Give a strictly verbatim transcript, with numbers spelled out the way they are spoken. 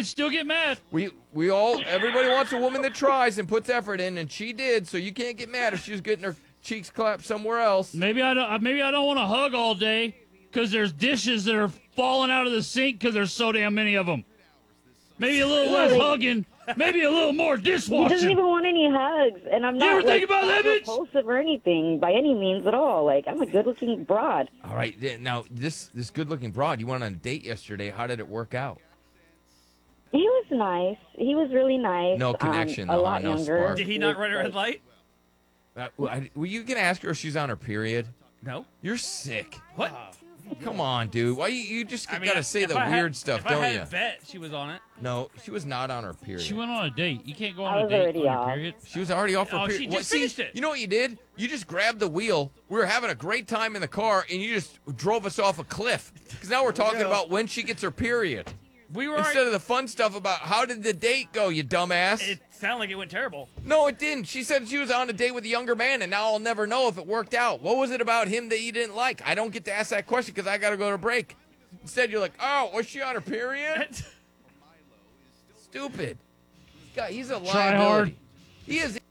still get mad. We we all everybody wants a woman that tries and puts effort in, and she did. So you can't get mad if she's getting her cheeks clapped somewhere else. Maybe I don't. Maybe I don't want to hug all day because there's dishes that are falling out of the sink because there's so damn many of them. Maybe a little less hugging. Maybe a little more He dishwashing. doesn't even want any hugs, and I'm You not ever like think about that, bitch? repulsive or anything by any means at all. Like, I'm a good-looking broad. All right, th- now this this good-looking broad, you went on a date yesterday. How did it work out? He was nice. He was really nice. No connection, um, a though, lot no younger. spark. Did he not run a red light? Uh, w- I- were you gonna ask her if she's on her period? No. You're sick. What? Come on, dude. Why you, you just I mean, gotta say if the I had- weird stuff, if don't I you? had bet she was on it. No, she was not on her period. She went on a date. You can't go I on a was date already on your off. period. She was already off her Oh, period. she What- just see, finished it. You know what you did? You just grabbed the wheel. We were having a great time in the car, and you just drove us off a cliff. Because now we're talking about when she gets her period. We were. Instead of the fun stuff about how did the date go, you dumbass. It sounded like it went terrible. No, it didn't. She said she was on a date with a younger man, and now I'll never know if it worked out. What was it about him that you didn't like? I don't get to ask that question because I got to go to break. Instead, you're like, oh, was she on her period? Stupid. He's, got, he's a Try hard. liability. He is.